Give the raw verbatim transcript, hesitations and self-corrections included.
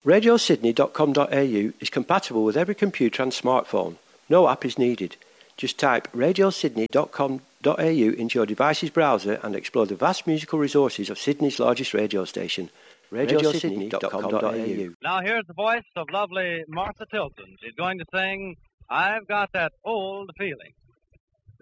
radio sydney dot com dot a u is compatible with every computer and smartphone. No app is needed. Just type radio sydney dot com dot a u into your device's browser and explore the vast musical resources of Sydney's largest radio station, radio sydney dot com dot a u. Now here's the voice of lovely Martha Tilton. She's going to sing, I've Got That Old Feeling.